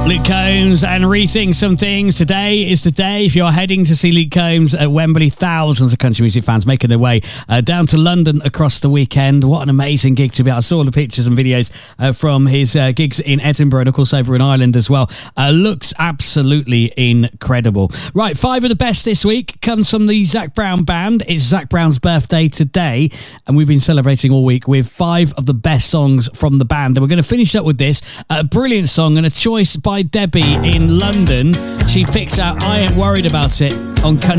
Luke Combs and Rethink Some Things. Today is the day if you're heading to see Luke Combs at Wembley. Thousands of country music fans making their way down to London across the weekend. What an amazing gig to be at. I saw the pictures and videos from his gigs in Edinburgh and of course over in Ireland as well. Looks absolutely incredible. Right, 5 of the best this week comes from the Zac Brown Band. It's Zac Brown's birthday today and we've been celebrating all week with 5 of the best songs from the band. And we're going to finish up with this, a brilliant song and a choice by Debbie in London. She picked out I Ain't Worried About It on Country